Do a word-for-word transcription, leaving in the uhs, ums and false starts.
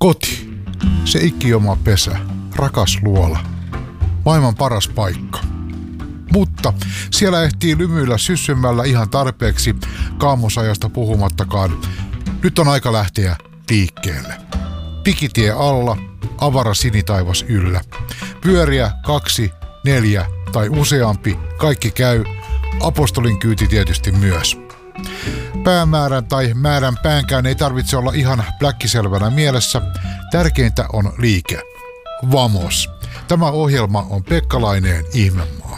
Koti, se ikioma pesä, rakas luola, maailman paras paikka. Mutta siellä ehtii lymyillä syssymällä ihan tarpeeksi, kaamosajasta puhumattakaan. Nyt on aika lähteä liikkeelle. Pikitie alla, avara sinitaivas yllä. Pyöriä kaksi, neljä tai useampi, kaikki käy. Apostolin kyyti tietysti myös. Päämäärän tai määrän päänkään ei tarvitse olla ihan pläkkiselvänä mielessä. Tärkeintä on liike. Vamos! Tämä ohjelma on Pekka Laineen Ihmemaa.